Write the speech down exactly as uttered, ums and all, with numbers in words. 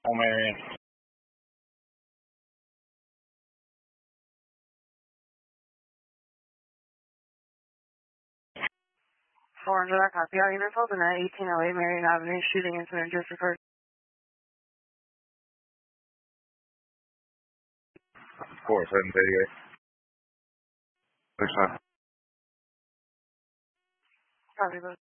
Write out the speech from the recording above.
On Marion. four hundred, I copy. All units holding at eighteen oh eight Marion Avenue. Shooting incident just occurred. four seven thirty-eight. Six nine. Copy, both.